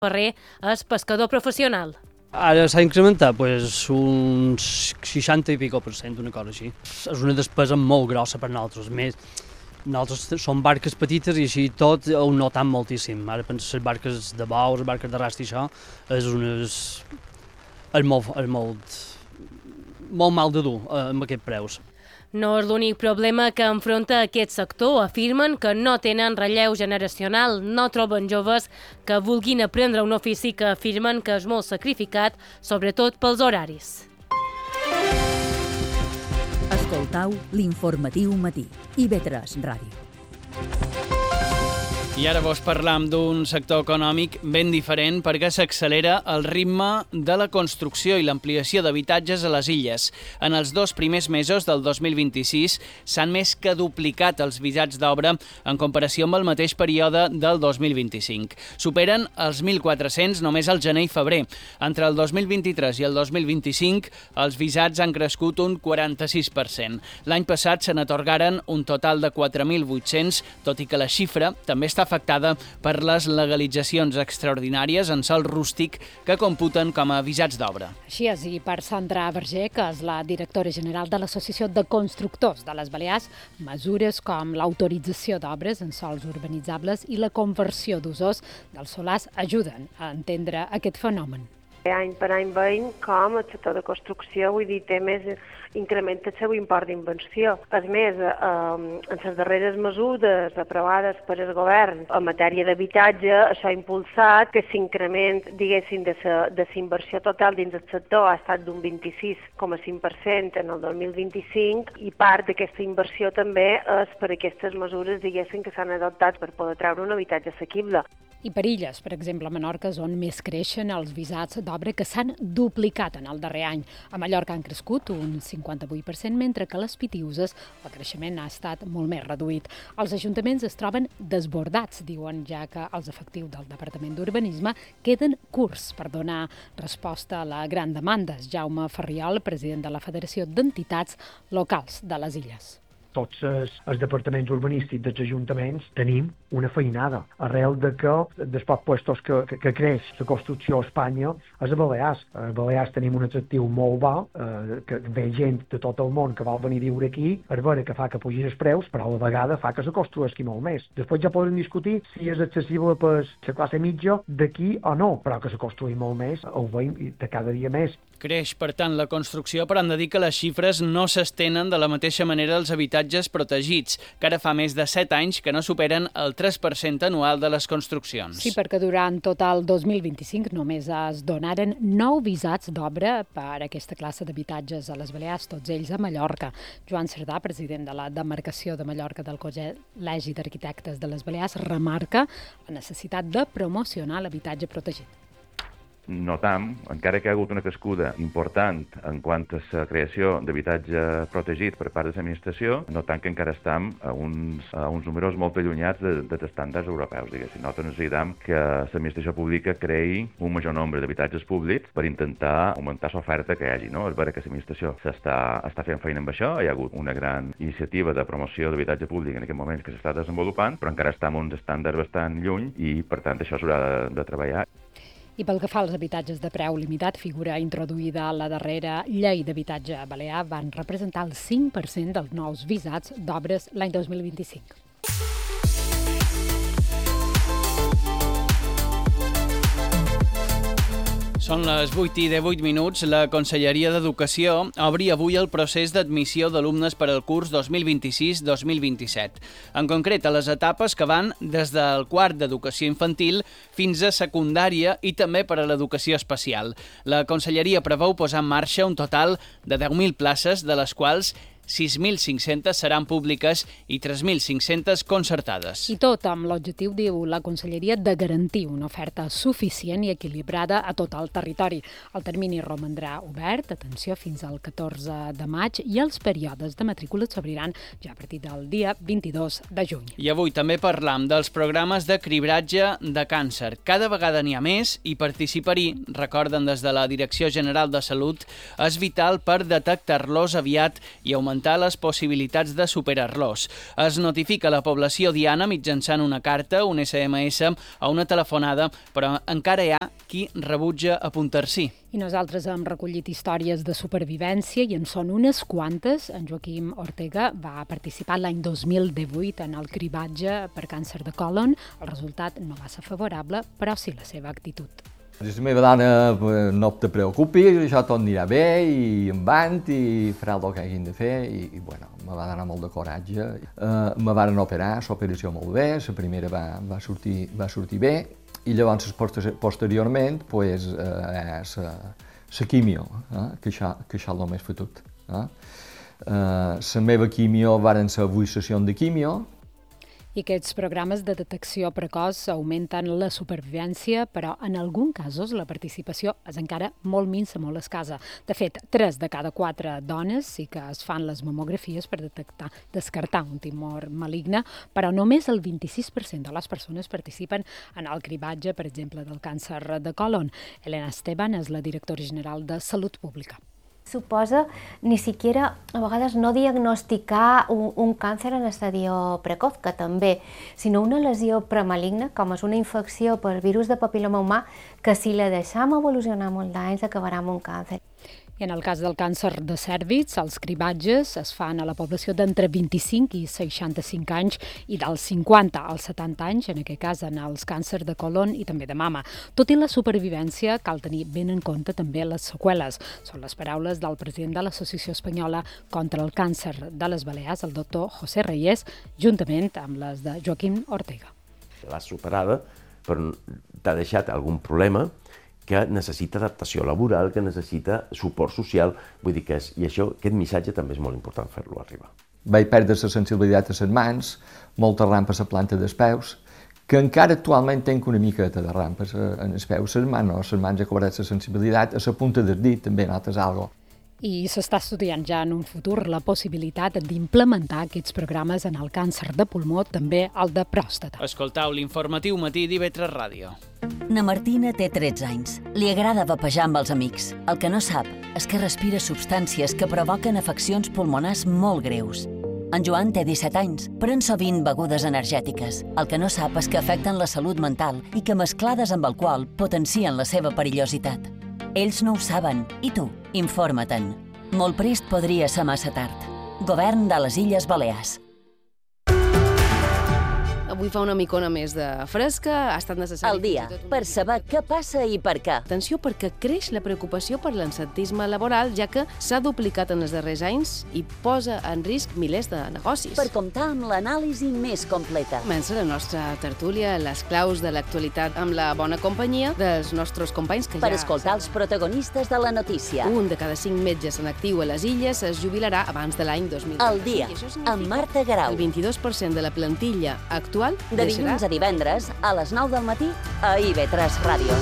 Ferrer és pescador professional. Ara s'ha incrementat uns 60 i pico %, una cosa així. És una despesa molt grossa per nosaltres. Nosaltres som barques petites i així tot ho notam moltíssim. Ara penso les barques de bou, les barques d'arrastre i això, és molt mal de dur amb aquests preus. No és l'únic problema que enfronta aquest sector. Afirmen que no tenen relleu generacional, no troben joves que vulguin aprendre un ofici que afirmen que és molt sacrificat, sobretot pels horaris. Escoltau l'informatiu matí. IB3 Ràdio. I ara vos parlam d'un sector econòmic ben diferent perquè s'accelera el ritme de la construcció i l'ampliació d'habitatges a les illes. En els 2 primers mesos del 2026 s'han més que duplicat els visats d'obra en comparació amb el mateix període del 2025. Superen els 1.400 només al gener i febrer. Entre el 2023 i el 2025 els visats han crescut un 46%. L'any passat se n'atorgaren un total de 4.800, tot i que la xifra també està afectada per les legalitzacions extraordinàries en sòl rústic que computen com a visats d'obra. Així és, i per Sandra Berger, que és la directora general de l'Associació de Constructors de les Balears, mesures com l'autorització d'obres en sòls urbanitzables i la conversió d'usos dels solars ajuden a entendre aquest fenomen. Any per any veiem com el sector de construcció, incrementa el seu import d'inversió. A més, en les darreres mesures aprovades per el govern en matèria d'habitatge, això ha impulsat que l'increment, diguéssim, de la inversió total dins del sector ha estat d'un 26,5% en el 2025 i part d'aquesta inversió també és per aquestes mesures, diguéssim, que s'han adoptat per poder treure un habitatge assequible. I per illes, per exemple, a Menorca, és on més creixen els visats d'obra que s'han duplicat en el darrer any. A Mallorca han crescut un 58%, mentre que a les Pitiüses el creixement ha estat molt més reduït. Els ajuntaments es troben desbordats, diuen, ja que els efectius del Departament d'Urbanisme queden curts per donar resposta a la gran demanda. Jaume Ferriol, president de la Federació d'Entitats Locals de les Illes. Tots els departaments urbanístics dels ajuntaments tenim una feinada. Arrel de que dels pocs puestos que creix la construcció a Espanya és a Balears. A Balears tenim un atractiu molt bo, que ve gent de tot el món que vol venir a viure aquí, per veure que fa que pugin els preus, però a la vegada fa que se construeixi molt més. Després ja podem discutir si és accessible per la classe mitja d'aquí o no, però que se construï molt més, ho veiem de cada dia més. Creix, per tant, la construcció, però han de dir que les xifres no s'estenen de la mateixa manera als habitatges protegits, que ara fa més de 7 anys que no superen el 3% anual de les construccions. Sí, perquè durant tot el 2025 només es donaren 9 visats d'obra per a aquesta classe d'habitatges a les Balears, tots ells a Mallorca. Joan Cerdà, president de la demarcació de Mallorca del Col·legi d'Arquitectes de les Balears, remarca la necessitat de promocionar l'habitatge protegit. Notam, encara que hi ha hagut una crescuda important en quant a la creació d'habitatge protegit per part de l'administració, notam que encara estem a uns números molt allunyats dels estàndards europeus, diguéssim. Nosaltres necessitem que l'administració pública creï un major nombre d'habitatges públics per intentar augmentar l'oferta que hi hagi, no? És vera que l'administració està fent feina amb això, hi ha hagut una gran iniciativa de promoció d'habitatge públic en aquest moment que s'està desenvolupant, però encara estem a uns estàndards bastant lluny i, per tant, això s'haurà de treballar. I pel que fa als habitatges de preu limitat, figura introduïda a la darrera llei d'habitatge balear, van representar el 5% dels nous visats d'obres l'any 2025. Són les 8:18. La Conselleria d'Educació obri avui el procés d'admissió d'alumnes per al curs 2026-2027. En concret, a les etapes que van des del quart d'educació infantil fins a secundària i també per a l'educació especial. La Conselleria preveu posar en marxa un total de 10.000 places, de les quals 6.500 seran públiques i 3.500 concertades. I tot amb l'objectiu, diu la Conselleria, de garantir una oferta suficient i equilibrada a tot el territori. El termini romandrà obert, atenció, fins al 14 de maig i els períodes de matrícula s'obriran ja a partir del dia 22 de juny. I avui també parlam dels programes de cribratge de càncer. Cada vegada n'hi ha més i participar-hi, recorden des de la Direcció General de Salut, és vital per detectar-los aviat i augmentar augmentar les possibilitats de superar-los. Es notifica la població diana mitjançant una carta, un SMS o una telefonada, però encara hi ha qui rebutja apuntar-s'hi. I nosaltres hem recollit històries de supervivència i en són unes quantes. En Joaquim Ortega va participar l'any 2018 en el cribatge per càncer de còlon. El resultat no va ser favorable, però sí la seva actitud. La meva dona, no te preocupis, això tot anirà bé i em van i farà el que hagin de fer i bueno, me va donar molt de coratge. Me van operar, l'operació molt bé, la primera va sortir bé i llavors posteriorment és la quimio, que això és el més fotut. La meva quimio varen ser 8 sessions de quimio. I aquests programes de detecció precoç augmenten la supervivència, però en alguns casos la participació és encara molt minsa, molt escassa. De fet, 3 de cada 4 dones sí que es fan les mamografies per descartar un tumor maligne, però només el 26% de les persones participen en el cribatge, per exemple, del càncer de còlon. Elena Esteban és la directora general de Salut Pública. Suposa ni siquiera a vegades no diagnosticar un càncer en estadio precoz, que també, sinó una lesió premaligna, com és una infecció per virus de papil·loma humà, que si la deixam evolucionar molt d'anys acabarà amb un càncer. I en el cas del càncer de cèrvix, els cribatges es fan a la població d'entre 25 i 65 anys i dels 50 als 70 anys, en aquest cas en els càncers de còlon i també de mama. Tot i la supervivència, cal tenir ben en compte també les seqüeles. Són les paraules del president de l'Associació Espanyola contra el Càncer de les Balears, el doctor José Reyes, juntament amb les de Joaquim Ortega. L'has superada, però t'ha deixat algun problema que necessita adaptació laboral, que necessita suport social. Vull dir que aquest missatge també és molt important fer-lo arribar. Vaig perdre la sensibilitat a les mans, molta rampa a la planta dels peus, que encara actualment tenc una miqueta de rampes en els peus. Les mans he cobrat la sensibilitat, a la punta del dit també notes alguna cosa. I s'està estudiant ja en un futur la possibilitat d'implementar aquests programes en el càncer de pulmó, també el de pròstata. Escoltau l'informatiu matí d'IV3 Ràdio. Na Martina té 13 anys. Li agrada vapejar amb els amics. El que no sap és que respira substàncies que provoquen afeccions pulmonars molt greus. En Joan té 17 anys, pren sovint begudes energètiques. El que no sap és que afecten la salut mental i que mesclades amb alcohol potencien la seva perillositat. Ells no ho saben, i tu, informa-te'n. Molt prest podria ser massa tard. Govern de les Illes Balears. Avui fa una micona més de fresca, ha estat necessari... Al dia, per saber què passa i per què. Atenció, perquè creix la preocupació per l'absentisme laboral, ja que s'ha duplicat en els darrers anys i posa en risc milers de negocis. Per comptar amb l'anàlisi més completa. Comença la nostra tertúlia, les claus de l'actualitat amb la bona companyia dels nostres companys que per escoltar els protagonistes de la notícia. Un de cada 5 metges en actiu a les Illes es jubilarà abans de l'any 2020. Al dia, amb Marta Garau. El 22% de la plantilla actual de dilluns a divendres, a les 9 del matí, a IB3 Ràdio.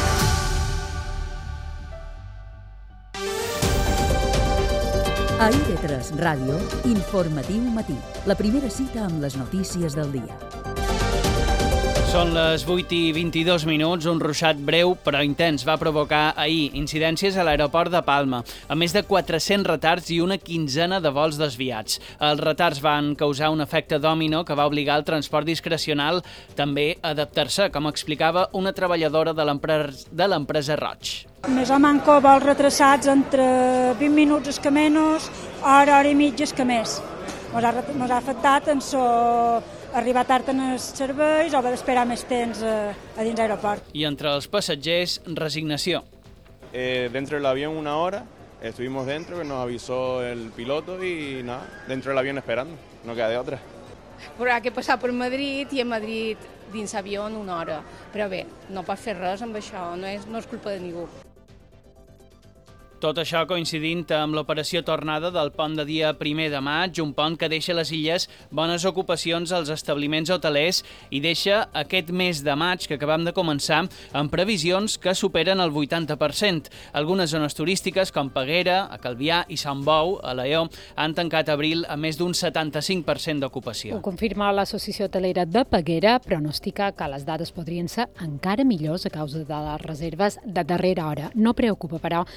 A IB3 Ràdio, informatiu matí. La primera cita amb les notícies del dia. Són les 8:22, un ruixat breu però intens va provocar ahir incidències a l'aeroport de Palma, amb més de 400 retards i una quinzena de vols desviats. Els retards van causar un efecte dòmino que va obligar el transport discrecional també a adaptar-se, com explicava una treballadora de l'empresa Roig. Més o manco vols retrasats entre 20 minuts és que menys, hora i mitja és que més. Ens ha afectat en arribar tard en els serveis o haver d'esperar més temps a dins l'aeroport. I entre els passatgers, resignació. Dentro del avión 1 hora, estuvimos dentro, que nos avisó el piloto y nada, dentro del avión esperando, no queda de otra. Haurà que passar per Madrid i a Madrid dins avió 1 hora, però bé, no pots fer res amb això, no és culpa de ningú. Tot això coincidint amb l'operació tornada del pont de dia 1 de maig, un pont que deixa a les Illes bones ocupacions als establiments hotelers i deixa aquest mes de maig que acabam de començar amb previsions que superen el 80%. Algunes zones turístiques com Peguera, a Calvià i Sant Bou, a Lleó, han tancat abril a més d'un 75% d'ocupació. Ho confirma l'Associació Hotelera de Peguera, pronostica que les dades podrien ser encara millors a causa de les reserves de darrera hora. No preocupa, però, que hi hagi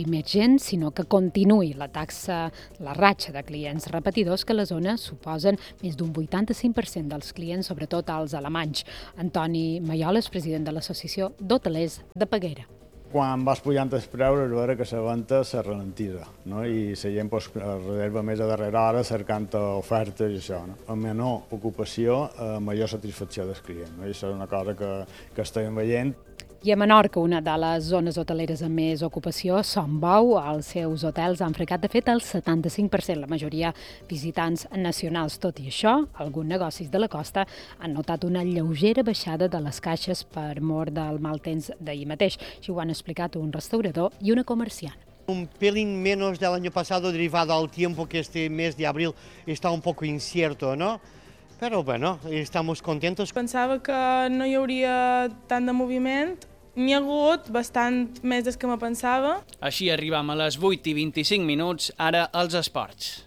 hagi més gent, sinó que continuï la ratxa de clients repetidors que a la zona suposen més d'un 85% dels clients, sobretot els alemanys. Antoni Maioles, president de l'Associació d'Hotelers de Peguera. Quan vas pujant els preus, és vera que la venda se ralentitza, no? I la gent reserva més a darrera hora cercant ofertes i això. No? A menor ocupació, major satisfacció del client. No? I això és una cosa que estem veient. I a Menorca, una de les zones hoteleres amb més ocupació, Son Bou, els seus hotels han frecat de fet el 75%, la majoria visitants nacionals. Tot i això, alguns negocis de la costa han notat una lleugera baixada de les caixes per mor del mal temps d'ahir mateix. Així ho han explicat un restaurador i una comerciant. Un pelín menos del año pasado derivado al tiempo que este mes de abril está un poco incierto, ¿no? Però bueno, estamos contentos. Pensava que no hi hauria tant de moviment. N'hi ha hagut bastant més des que me pensava. Així arribam a les 8:25, ara als esports.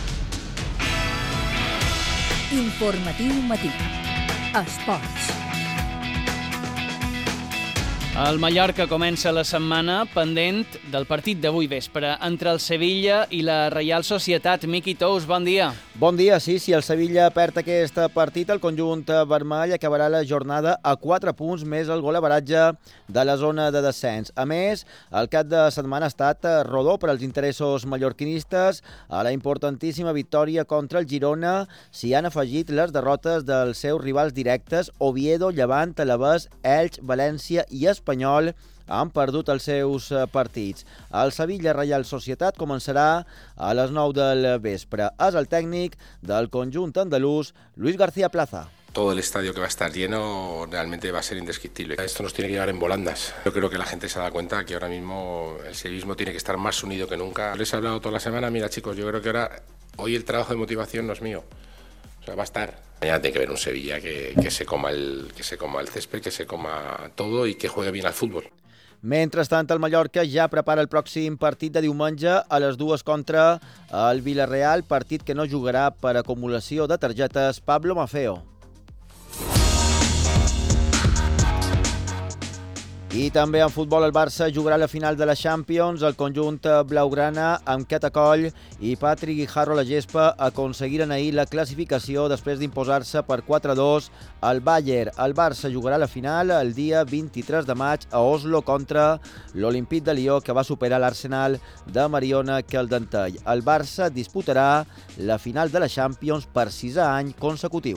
Informatiu matí. Esports. El Mallorca comença la setmana pendent del partit d'avui vespre entre el Sevilla i la Reial Societat. Miqui Tous, bon dia. Bon dia, sí. Si el Sevilla perd aquest partit, el conjunt vermell acabarà la jornada a 4 punts més el golaveratge de la zona de descens. A més, el cap de setmana ha estat rodó per als interessos mallorquinistes. A la importantíssima victòria contra el Girona s'hi han afegit les derrotes dels seus rivals directes, Oviedo, Llevant, Alavés, Elx, València i Espanyol han perdut els seus partits. El Sevilla Reial Societat començarà a les 9 del vespre. És el tècnic del conjunt andalús, Luis García Plaza. Todo el estadio que va a estar lleno realmente va a ser indescriptible. Esto nos tiene que llevar en volandas. Yo creo que la gente se da cuenta que ahora mismo el sevillismo tiene que estar más unido que nunca. Les he hablado toda la semana, mira chicos, yo creo que hoy el trabajo de motivación no es mío. O sea, va a estar. Mañana tiene que ver un Sevilla que se coma el césped, que se coma todo y que juegue bien al fútbol. Mentrestant, el Mallorca ja prepara el pròxim partit de diumenge a les 2 contra el Villarreal, partit que no jugarà per acumulació de targetes Pablo Maffeo. I també en futbol el Barça jugarà la final de la Champions. El conjunt blaugrana amb Queta Coll i Patrick Guijarro a la gespa aconseguiren ahir la classificació després d'imposar-se per 4-2 al Bayern. El Barça jugarà la final el dia 23 de maig a Oslo contra l'Olympique de Lió, que va superar l'Arsenal de Mariona Caldentell. El Barça disputarà la final de la Champions per 6è any consecutiu.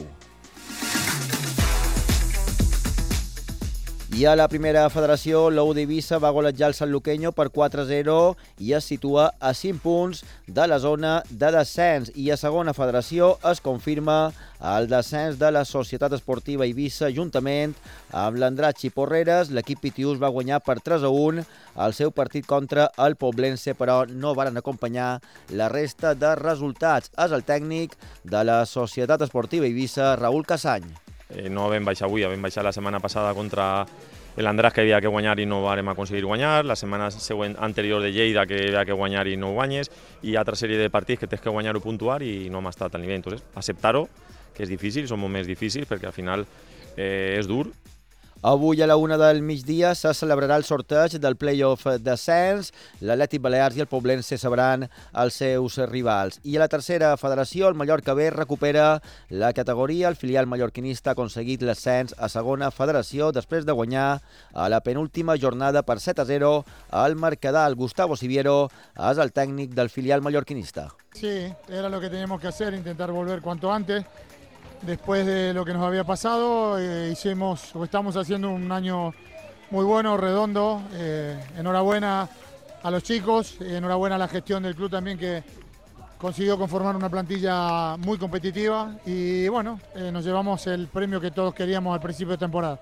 I a la primera federació, l'Ou d'Eivissa va golejar el Sanluqueño per 4-0 i es situa a 5 punts de la zona de descens. I a segona federació es confirma el descens de la Societat Esportiva Eivissa juntament amb l'Andratx i Porreres. L'equip Pitiús va guanyar per 3-1 el seu partit contra el Poblense, però no varen acompanyar la resta de resultats. És el tècnic de la Societat Esportiva Eivissa, Raúl Casany. No vam baixar avui, vam baixar la setmana passada contra l'Andratx, que havia que guanyar i no vam aconseguir guanyar, la setmana següent anterior de Lleida, que havia que guanyar i no guanyes, i altra sèrie de partits que tens que guanyar o puntuar i no hem estat al nivell. Entonces, acceptar-ho, que és difícil, som moments difícils perquè al final és dur. Avui a la 1 del migdia se celebrarà el sorteig del play-off d'ascens. L'Atlètic Balears i el Poblense sabran els seus rivals. I a la tercera federació, el Mallorca B recupera la categoria. El filial mallorquinista ha aconseguit l'ascens a segona federació després de guanyar a la penúltima jornada per 7-0 al Mercadal. El Gustavo Siviero és el tècnic del filial mallorquinista. Sí, era lo que teníamos que hacer, intentar volver cuanto antes. Después de lo que nos había pasado, estamos haciendo un año muy bueno, redondo. Enhorabuena a los chicos, enhorabuena a la gestión del club también, que consiguió conformar una plantilla muy competitiva. Y bueno, nos llevamos el premio que todos queríamos al principio de temporada.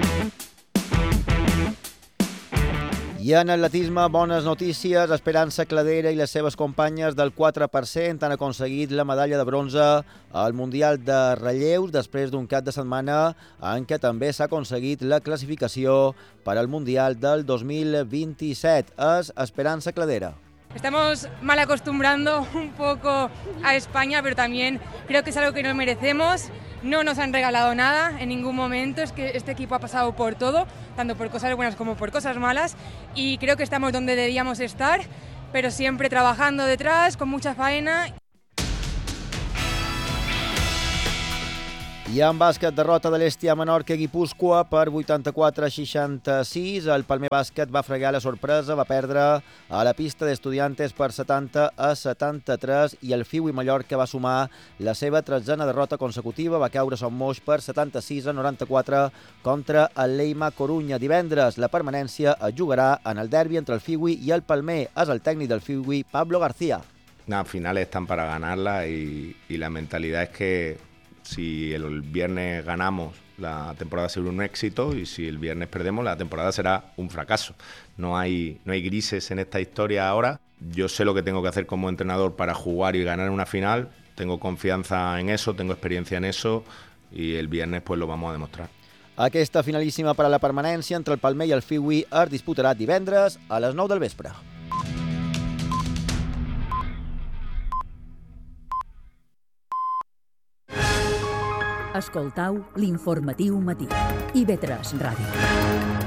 I en atletisme, bones notícies. Esperança Cladera i les seves companyes del 4% han aconseguit la medalla de bronze al Mundial de Relleus després d'un cap de setmana en què també s'ha aconseguit la classificació per al Mundial del 2027. És Esperança Cladera. Estamos mal acostumbrando un poco a España, pero también creo que es algo que nos merecemos. No nos han regalado nada en ningún momento, es que este equipo ha pasado por todo, tanto por cosas buenas como por cosas malas, y creo que estamos donde debíamos estar, pero siempre trabajando detrás, con mucha faena. I en bàsquet, derrota de l'Hèstia Menorca a Guipúscoa per 84-66. El Palmer Bàsquet va fregar la sorpresa, va perdre a la pista d'Estudiantes per 70-73 i el Fiui Mallorca va sumar la seva 13a derrota consecutiva, va caure Son Moix per 76-94 contra el Leima Corunya. Divendres la permanència es jugarà en el derbi entre el Fiui i el Palmer. És el tècnic del Fiui, Pablo García. Al final están para ganarla y la mentalidad es que si el viernes ganamos, la temporada será un éxito, y si el viernes perdemos, la temporada será un fracaso. No hay grises en esta historia ahora. Yo sé lo que tengo que hacer como entrenador para jugar y ganar una final. Tengo confianza en eso, tengo experiencia en eso, y el viernes pues lo vamos a demostrar. Aquesta finalíssima per a la permanència entre el Palmer i el Fiui es disputarà divendres a les 9 del vespre. Escoltau l'informatiu matí. IB3 Ràdio.